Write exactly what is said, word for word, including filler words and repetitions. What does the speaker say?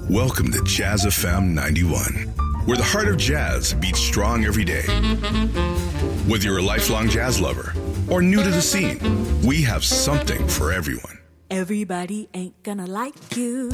Welcome to Jazz F M ninety-one, where the heart of jazz beats strong every day. Whether you're a lifelong jazz lover or new to the scene, we have something for everyone. Everybody ain't gonna like you.